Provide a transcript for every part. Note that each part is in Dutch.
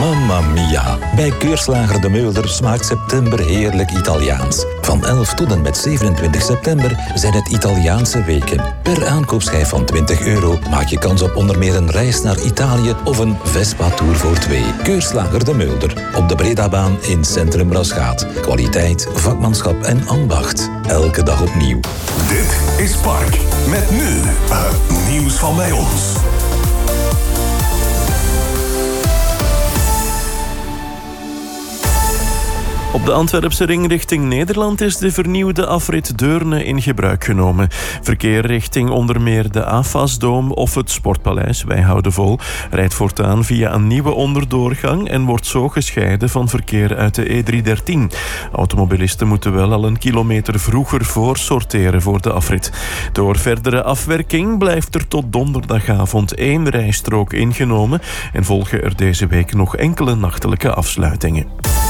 Mamma mia. Bij Keurslager De Meulder smaakt september heerlijk Italiaans. Van 11 tot en met 27 september zijn het Italiaanse weken. Per aankoopschijf van €20 maak je kans op onder meer een reis naar Italië of een Vespa-tour voor 2. Keurslager De Meulder. Op de Bredabaan in Centrum Rasgaat. Kwaliteit, vakmanschap en ambacht. Elke dag opnieuw. Dit is Park. Met nu het nieuws van bij ons. Op de Antwerpse ring richting Nederland is de vernieuwde afrit Deurne in gebruik genomen. Verkeer richting onder meer de AFAS-doom of het Sportpaleis, wij houden vol, rijdt voortaan via een nieuwe onderdoorgang en wordt zo gescheiden van verkeer uit de E313. Automobilisten moeten wel al een kilometer vroeger voorsorteren voor de afrit. Door verdere afwerking blijft er tot donderdagavond 1 rijstrook ingenomen en volgen er deze week nog enkele nachtelijke afsluitingen.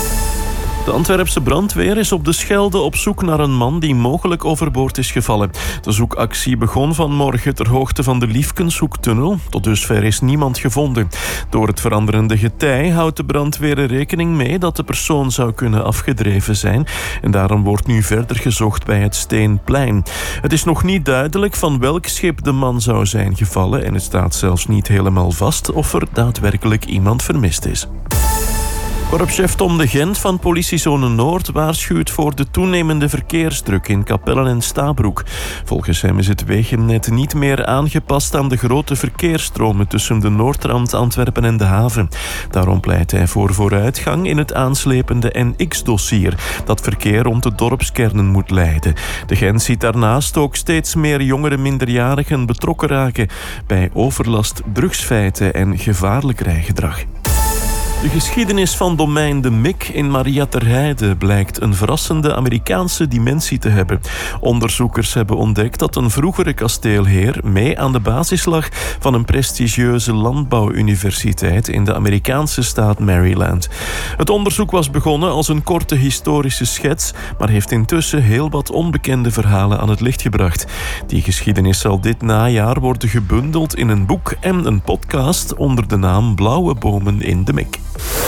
De Antwerpse brandweer is op de Schelde op zoek naar een man die mogelijk overboord is gevallen. De zoekactie begon vanmorgen ter hoogte van de Liefkenshoektunnel. Tot dusver is niemand gevonden. Door het veranderende getij houdt de brandweer er rekening mee dat de persoon zou kunnen afgedreven zijn. En daarom wordt nu verder gezocht bij het Steenplein. Het is nog niet duidelijk van welk schip de man zou zijn gevallen en het staat zelfs niet helemaal vast of er daadwerkelijk iemand vermist is. Korpschef Tom de Gent van politiezone Noord waarschuwt voor de toenemende verkeersdruk in Capelle en Stabroek. Volgens hem is het wegennet niet meer aangepast aan de grote verkeersstromen tussen de Noordrand, Antwerpen en de haven. Daarom pleit hij voor vooruitgang in het aanslepende NX-dossier dat verkeer rond de dorpskernen moet leiden. De Gent ziet daarnaast ook steeds meer jongere minderjarigen betrokken raken bij overlast, drugsfeiten en gevaarlijk rijgedrag. De geschiedenis van domein De Mik in Maria ter Heide blijkt een verrassende Amerikaanse dimensie te hebben. Onderzoekers hebben ontdekt dat een vroegere kasteelheer mee aan de basis lag van een prestigieuze landbouwuniversiteit in de Amerikaanse staat Maryland. Het onderzoek was begonnen als een korte historische schets, maar heeft intussen heel wat onbekende verhalen aan het licht gebracht. Die geschiedenis zal dit najaar worden gebundeld in een boek en een podcast onder de naam Blauwe Bomen in De Mik.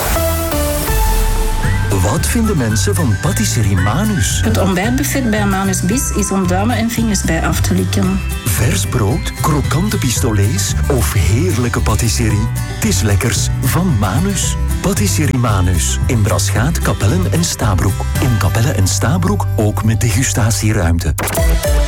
Wat vinden mensen van patisserie Manus? Het ontbijtbuffet bij Manus Bis is om duimen en vingers bij af te likken. Vers brood, krokante pistolets of heerlijke patisserie. Het is lekkers van Manus. Patisserie Manus. In Brasgaat, Capelle en Stabroek. In Capelle en Stabroek ook met degustatieruimte.